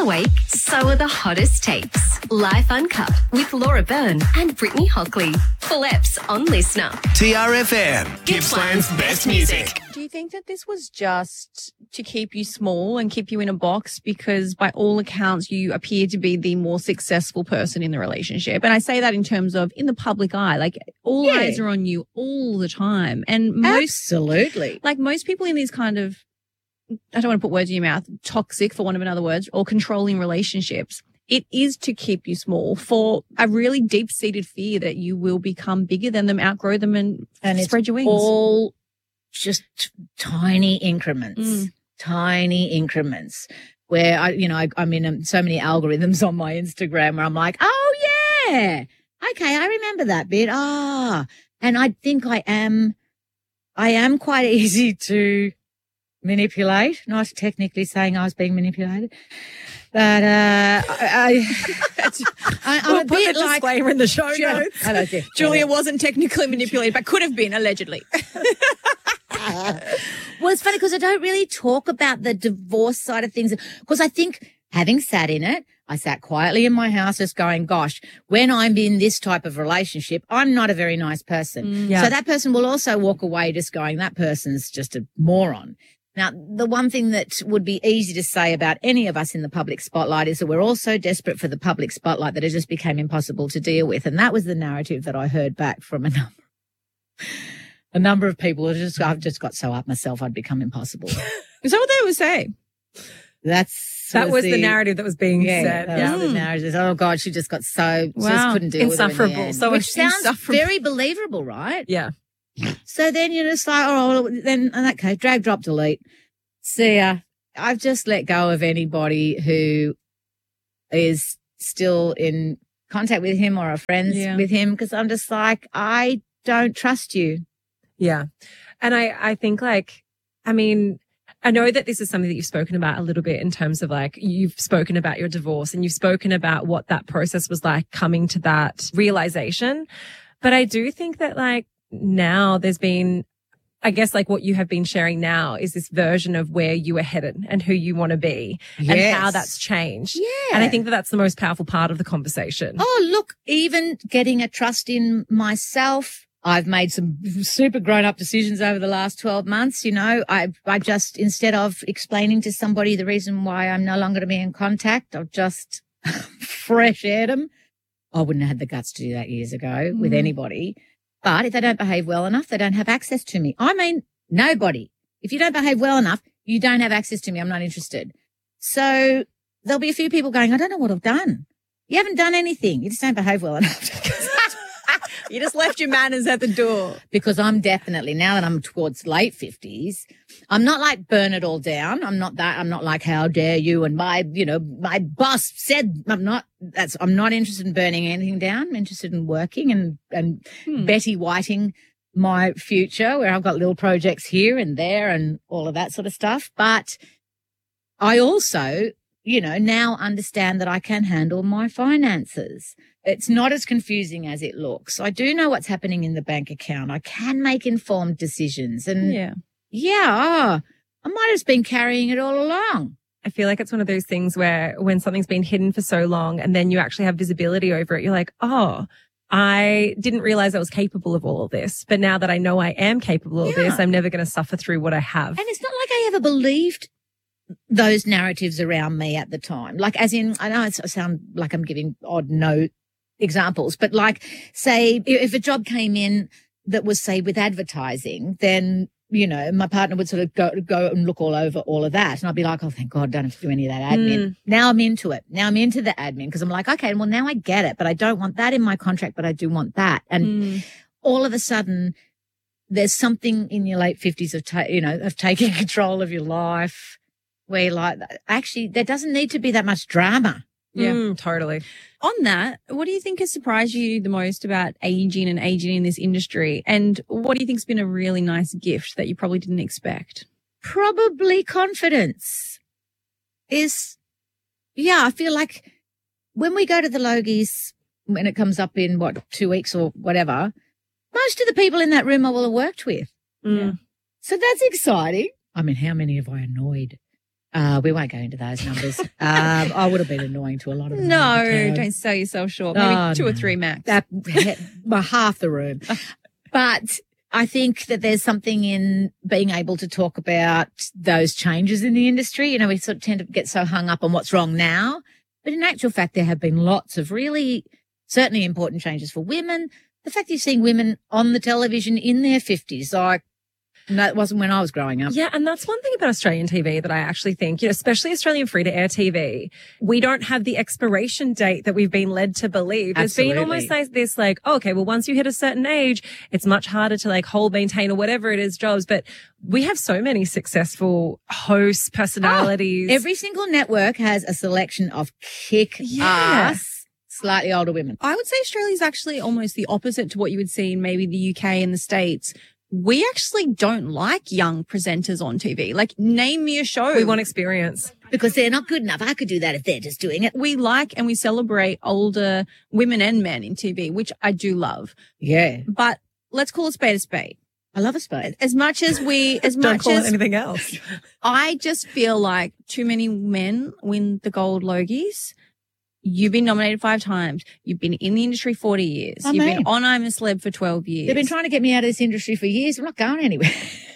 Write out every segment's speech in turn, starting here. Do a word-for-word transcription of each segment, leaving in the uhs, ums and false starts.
awake, so are the hottest takes. Life Uncut with Laura Byrne and Brittany Hockley. Full eps on Listener. T R F M, Gippsland's best music. Do you think that this was just to keep you small and keep you in a box? Because by all accounts, you appear to be the more successful person in the relationship. And I say that in terms of in the public eye, like all Yeah. eyes are on you all the time. And most, Absolutely. like most people in these kind of, I don't want to put words in your mouth, toxic for want of another word, or controlling relationships, it is to keep you small for a really deep-seated fear that you will become bigger than them, outgrow them, and, And spread it's your wings. all just t- tiny increments, Mm. tiny increments where I, you know, I, I'm in um, so many algorithms on my Instagram where I'm like, oh yeah, okay, I remember that bit. Ah, and I think I am, I am quite easy to manipulate. Not technically saying I was being manipulated, but uh, I, I, I, I'm We'll a put bit the like disclaimer in the show Yeah, notes. I don't think- Julia wasn't technically manipulated, but could have been, allegedly. Well, it's funny because I don't really talk about the divorce side of things because I think having sat in it, I sat quietly in my house just going, gosh, when I'm in this type of relationship, I'm not a very nice person. yeah. So that person will also walk away just going, that person's just a moron. Now, the one thing that would be easy to say about any of us in the public spotlight is that we're all so desperate for the public spotlight that it just became impossible to deal with. And that was the narrative that I heard back from a number, a number of people. Who just, I've just got so up myself, I'd become impossible. Is that what they were saying? That's That was the narrative that was being yeah, said. that Yeah. was the narrative. Oh God, she just got so she just Wow. couldn't deal with it in the Insufferable. end. So which sounds insufferable. very believable, right? Yeah. So then you're just like, oh, well, then in that case, drag, drop, delete. See ya. I've just let go of anybody who is still in contact with him or are friends Yeah. with him because I'm just like, I don't trust you. Yeah. And I, I think like, I mean, I know that this is something that you've spoken about a little bit in terms of like, you've spoken about your divorce and you've spoken about what that process was like coming to that realization. But I do think that like now there's been, I guess like what you have been sharing now is this version of where you are headed and who you want to be and Yes. how that's changed. Yeah. And I think that that's the most powerful part of the conversation. Oh, look, even getting a trust in myself. I've made some super grown up decisions over the last twelve months. You know, I, I just, instead of explaining to somebody the reason why I'm no longer to be in contact, I've just fresh aired them. I wouldn't have had the guts to do that years ago with anybody. But if they don't behave well enough, they don't have access to me. I mean, nobody. If you don't behave well enough, you don't have access to me. I'm not interested. So there'll be a few people going, I don't know what I've done. You haven't done anything. You just don't behave well enough. You just left your manners at the door. Because I'm definitely, now that I'm towards late fifties, I'm not like burn it all down. I'm not that. I'm not like, how dare you? And my, you know, my boss said, I'm not, that's, I'm not interested in burning anything down. I'm interested in working and, and Hmm. Betty Whiting my future where I've got little projects here and there and all of that sort of stuff. But I also, you know, now understand that I can handle my finances. It's not as confusing as it looks. I do know what's happening in the bank account. I can make informed decisions. And yeah, Yeah. oh, I might have just been carrying it all along. I feel like it's one of those things where when something's been hidden for so long and then you actually have visibility over it, you're like, oh, I didn't realize I was capable of all of this. But now that I know I am capable of Yeah. this, I'm never going to suffer through what I have. And it's not like I ever believed those narratives around me at the time. Like, as in, I know it's, I sound like I'm giving odd no examples, but like, say, if a job came in that was, say, with advertising, then, you know, my partner would sort of go, go and look all over all of that. And I'd be like, oh, thank God, I don't have to do any of that admin. Mm. Now I'm into it. Now I'm into the admin because I'm like, okay, well, now I get it, but I don't want that in my contract, but I do want that. And Mm. all of a sudden, there's something in your late fifties of, ta- you know, of taking control of your life where you're like, actually, there doesn't need to be that much drama. Yeah. Mm, totally. On that, what do you think has surprised you the most about aging and aging in this industry? And what do you think's been a really nice gift that you probably didn't expect? Probably confidence is, yeah, I feel like when we go to the Logies, when it comes up in what, two weeks or whatever, most of the people in that room I will have worked with. Mm. So that's exciting. I mean, how many have I annoyed? Uh, we won't go into those numbers. um, I would have been annoying to a lot of them. No, don't sell yourself short. Maybe Oh, two or no. three max. That, well, half the room. But I think that there's something in being able to talk about those changes in the industry. You know, we sort of tend to get so hung up on what's wrong now. But in actual fact, there have been lots of really, certainly important changes for women. The fact that you're seeing women on the television in their fifties, like, no, it wasn't when I was growing up. Yeah, and that's one thing about Australian T V that I actually think, you know, especially Australian free-to-air T V, we don't have the expiration date that we've been led to believe. It's been Absolutely. almost like this, like, oh, okay, well, once you hit a certain age, it's much harder to like hold, maintain, or whatever it is jobs. But we have so many successful hosts, personalities. Oh, every single network has a selection of kick-ass, Yeah. slightly older women. I would say Australia is actually almost the opposite to what you would see in maybe the U K and the States. We actually don't like young presenters on T V. Like, name me a show. We want experience. Because they're not good enough. I could do that if they're just doing it. we like and we celebrate older women and men in T V, which I do love. Yeah. But let's call a spade a spade. I love a spade. As much as we, as Don't much call it as anything else. I just feel like too many men win the gold Logies. You've been nominated five times. You've been in the industry forty years. I You've mean. been on I'm a Celeb for twelve years. They've been trying to get me out of this industry for years. I'm not going anywhere.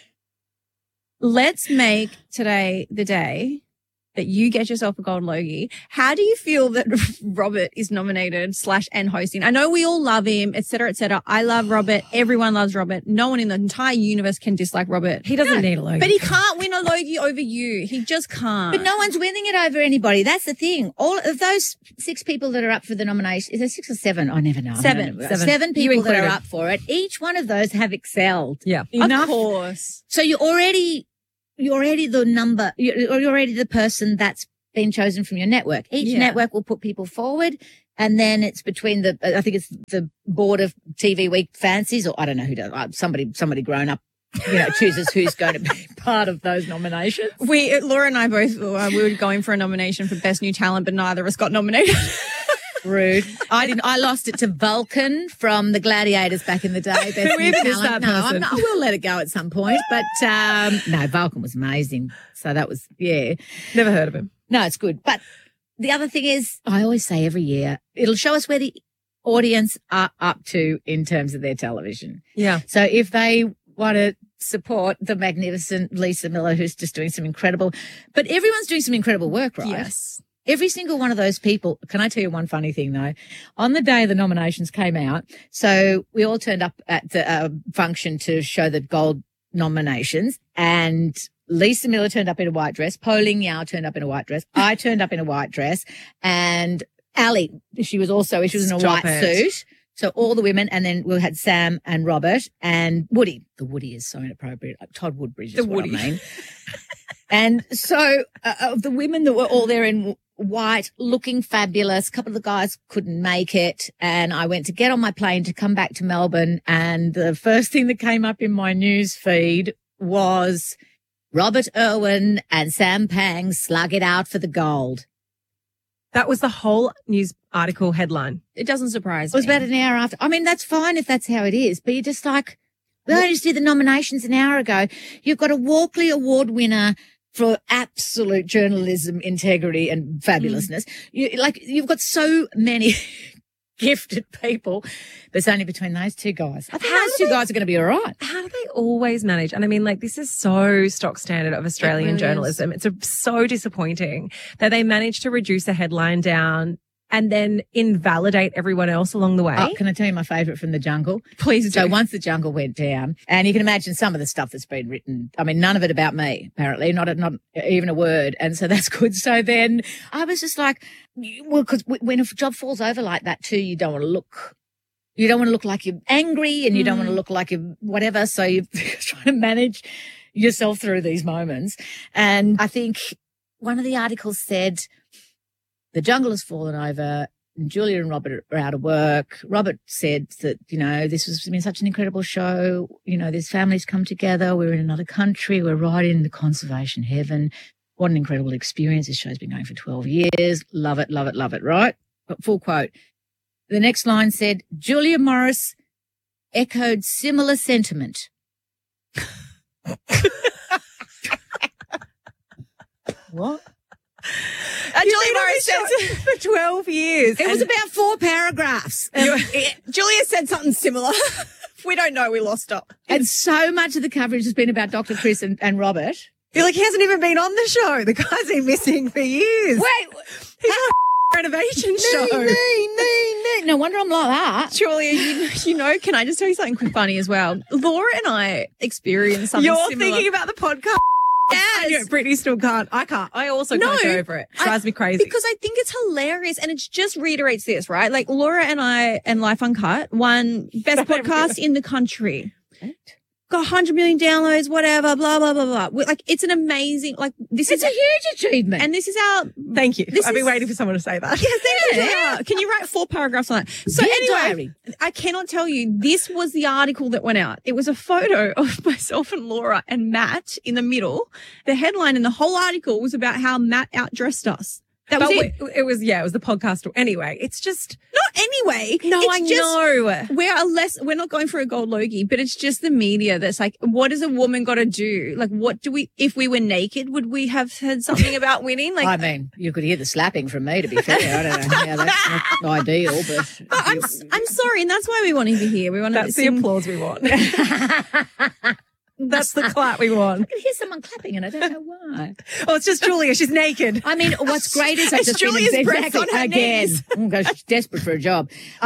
Let's make today the day that you get yourself a gold Logie. How do you feel that Robert is nominated slash and hosting? I know we all love him, et cetera, et cetera. I love Robert. Everyone loves Robert. No one in the entire universe can dislike Robert. He doesn't need a logo. But he can't win a Logie over you. He just can't. But no one's winning it over anybody. That's the thing. All of those six people that are up for the nomination, is there six or seven? I never know. Seven. I don't know. Seven. Seven You people that are included. up for it. Each one of those have excelled. Yeah. Of course. So you're already, you're already the number, you're, you're already the person that's been chosen from your network. Each Yeah. network will put people forward, and then it's between the, I think it's the board of T V Week fancies, or I don't know who does, uh, somebody, somebody grown up, you know, chooses who's going to be part of those nominations. We, Laura and I both, uh, we were going for a nomination for Best New Talent, but neither of us got nominated. Rude. I didn't. I lost it to Vulcan from the Gladiators back in the day. Best Who new even is talent. that No, person? I'm not, I will let it go at some point. But um, no, Vulcan was amazing. So that was yeah. Never heard of him. No, it's good. But the other thing is, I always say every year, it'll show us where the audience are up to in terms of their television. Yeah. So if they want to support the magnificent Lisa Miller, who's just doing some incredible, but everyone's doing some incredible work, right? Yes. Every single one of those people. Can I tell you one funny thing though? On the day the nominations came out, so we all turned up at the uh, function to show the gold nominations, and Lisa Miller turned up in a white dress. Po Ling Yao turned up in a white dress. I turned up in a white dress, and Ali, she was also, she was in a Stop white it. suit. So all the women, and then we had Sam and Robert and Woody. The Woody is so inappropriate. Todd Woodbridge is The what Woody. I mean. And so uh, of the women that were all there in white, looking fabulous, a couple of the guys couldn't make it. And I went to get on my plane to come back to Melbourne. And the first thing that came up in my news feed was Robert Irwin and Sam Pang slug it out for the gold. That was the whole news article headline. It doesn't surprise It was me. about an hour after. I mean, that's fine if that's how it is, but you're just like, we only just did the nominations an hour ago. You've got a Walkley Award winner for absolute journalism, integrity and fabulousness. You, like, you've got so many gifted people, but it's only between those two guys. I think How those do two they- guys are going to be all right. How do they always manage? And I mean, like, this is so stock standard of Australian really journalism. It's a, so disappointing that they manage to reduce a headline down and then invalidate everyone else along the way. Oh, can I tell you my favourite from the Jungle? Please So do. once the Jungle went down, and you can imagine some of the stuff that's been written. I mean, none of it about me, apparently, not a, not even a word. And so that's good. So then I was just like, well, because when a job falls over like that too, you don't want to look, you don't want to look like you're angry, and you don't want to look like you're whatever. So you're trying to manage yourself through these moments. And I think one of the articles said, the Jungle has fallen over. And Julia and Robert are out of work. Robert said that, you know, this has been such an incredible show. You know, these families come together. We're in another country. We're right in the conservation heaven. What an incredible experience. This show's been going for twelve years. Love it, love it, love it, right? But full quote. The next line said, Julia Morris echoed similar sentiment. What? And Julia Julia Morris said for twelve years. It was about four paragraphs. Um, it- Julia said something similar. We don't know. We lost her. And so much of the coverage has been about Doctor Chris and, and Robert. You're like, he hasn't even been on the show. The guy's been missing for years. Wait, He's on a renovation show. no, no, no. No wonder I'm like that. Julia, you, you know, can I just tell you something quick funny as well? Laura and I experienced something You're similar. thinking about the podcast. Yes. I know, Brittany still can't. I can't. I also No, can't get over it. I- Drives me crazy. Because I think it's hilarious and it just reiterates this, right? Like Laura and I and Life Uncut won best podcast in the country. Got one hundred million downloads, whatever, blah, blah, blah, blah. We- Like, it's an amazing, like, this It's is, a huge achievement. and this is our, Thank you. This I've been is- waiting for someone to say that. yes, thank you, Yeah. Julia. Can you write four paragraphs on that? So Dear anyway, diary. I cannot tell you, this was the article that went out. It was a photo of myself and Laura and Matt in the middle. The headline and the whole article was about how Matt outdressed us. That was But it. we- it was, yeah, it was the podcast. Anyway, it's just, Not anyway. no, it's I just, know. We are less, we're not going for a gold Logie, but it's just the media that's like, what has a woman got to do? Like, what do we, if we were naked, would we have said something about winning? Like, I mean, you could hear the slapping from me, to be fair. I don't know how that's not ideal, but... but I'm, I'm sorry. And that's why we wanted to hear. We wanted That's to the sing. applause we want. That's the clap we want. I can hear someone clapping and I don't know why. Oh, it's just Julia. She's naked. I mean, what's great is I've It's just been Julia's breasts exactly on her again. knees. Oh, gosh, she's desperate for a job.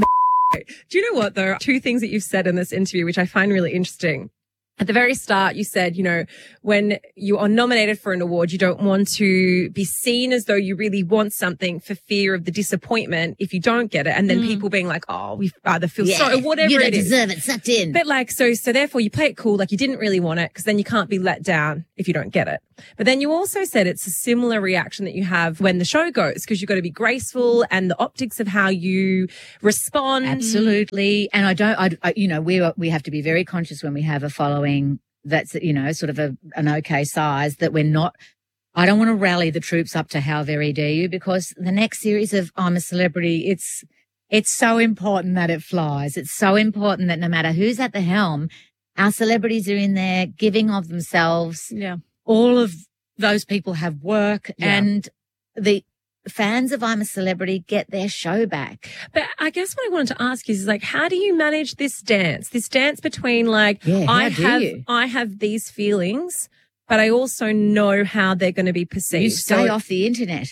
Do you know what, though? Two things that you've said in this interview, which I find really interesting. At the very start, you said, you know, when you are nominated for an award, you don't want to be seen as though you really want something for fear of the disappointment if you don't get it. And then people being like, oh, we either feel sorry, whatever you don't it is. deserve it, sucked in. But like, so, so therefore you play it cool, like you didn't really want it because then you can't be let down if you don't get it. But then you also said it's a similar reaction that you have when the show goes because you've got to be graceful and the optics of how you respond. Absolutely. And I don't, I, I, you know, we, we have to be very conscious when we have a following that's, you know, sort of a, an okay size that we're not, I don't want to rally the troops up to how very dare you because the next series of I'm a Celebrity, it's, it's so important that it flies. It's so important that no matter who's at the helm, our celebrities are in there giving of themselves. Yeah. All of those people have work Yeah. and the fans of I'm a Celebrity get their show back. But I guess what I wanted to ask is like, how do you manage this dance? This dance between like, Yeah, how I do have, you? I have these feelings, but I also know how they're going to be perceived. You stay So- off the internet.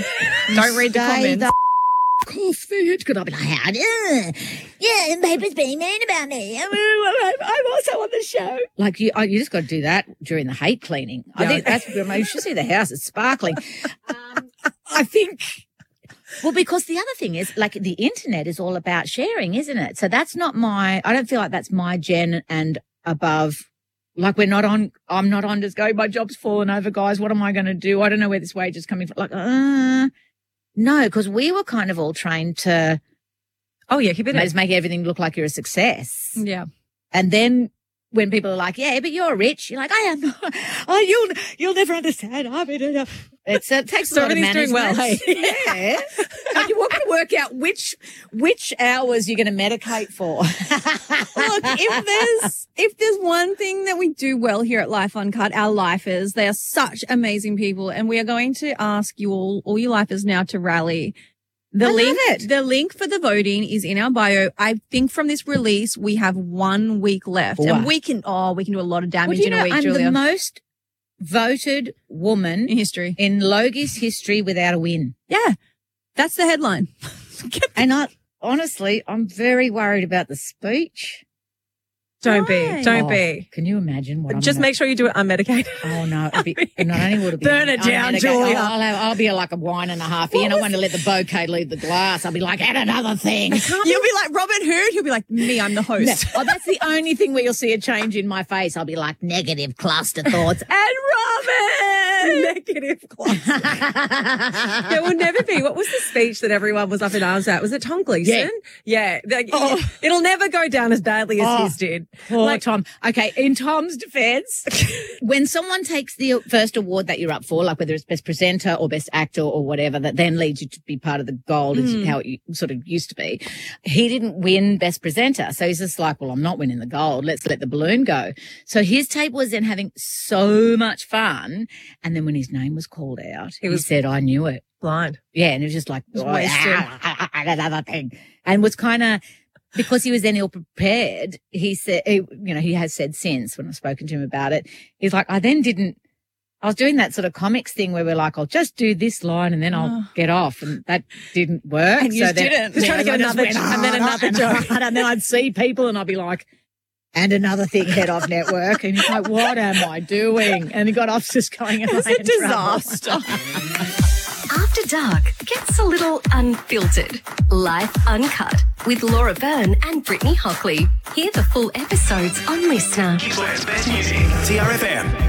Don't read the Stay comments. the f- off the internet. Could I be like, how do you? Yeah, and paper's being mean about me. I'm I'm also on the show. Like you, oh, you just got to do that during the hate cleaning. I Yeah. think that's. I mean, you should see the house; it's sparkling. Um, I think. Well, because the other thing is, like, the internet is all about sharing, isn't it? So that's not my. I don't feel like that's my gen and above. Like we're not on, I'm not on just go, my job's fallen over, guys. What am I going to do? I don't know where this wage is coming from. Like, uh, no, because we were kind of all trained to Oh yeah, keep it in. just make everything look like you're a success. Yeah. And then when people are like, yeah, but you're rich, you're like, I am not. Oh, you'll, you'll never understand. I mean, it, it's, it takes a So lot of everything's doing well, management. Yeah. So you want to work out which, which hours you're going to medicate for. Look, if there's if there's one thing that we do well here at Life Uncut, our lifers, they are such amazing people, and we are going to ask you all, all you lifers now to rally. The I love link, it. the link for the voting is in our bio. I think from this release, we have one week left, Wow. and we can oh, we can do a lot of Well, damage do you in know, a week, I'm Julia. the most voted woman in history, in Logie's history without a win. yeah, that's the headline. And I, honestly, I'm very worried about the speech. Don't Why? be. Don't Oh, be. Can you imagine what I'm Just gonna- make sure you do it unmedicated. Oh no! It'll be, not only will it be Burn it down, unmedicated, Julia. I'll, have, I'll be like a wine and a half. You know, when to let the bouquet leave the glass. I'll be like, add another thing. You'll be like Robin Hood. He'll be like me. I'm the No, host. oh, that's the only thing where you'll see a change in my face. I'll be like negative cluster thoughts. And Robin. Negative class. There will never be. What was the speech that everyone was up in arms at? Was it Tom Gleeson? Yeah. Like, Oh. It'll never go down as badly as Oh. his did. Poor Like- Tom. Okay, in Tom's defense, when someone takes the first award that you're up for, like whether it's best presenter or best actor or whatever, that then leads you to be part of the gold, is how it sort of used to be. He didn't win best presenter. So he's just like, well, I'm not winning the gold. Let's let the balloon go. So his tape was then having so much fun. And And then when his name was called out, he, He was- said, I knew it. Blind. Yeah, and it was just like, was oh, wasted. ah, another thing. And was kind of, because he was then ill prepared, he said, he, you know, he has said since when I've spoken to him about it, he's like, I then didn't, I was doing that sort of comics thing where we're like, I'll just do this line and then I'll Oh. get off. And that didn't work. And you just then, didn't. Just trying to Yeah, get I just another went, jo- and then "Ah," another and, joke. And then I'd see people and I'd be like, and another thing, head off network. And he's like, what am I doing? And he got off just going, am It's I a in trouble? disaster. After Dark gets a little unfiltered. Life Uncut with Laura Byrne and Brittany Hockley. Hear the full episodes on Listener. Gippsland's best music. T R F M.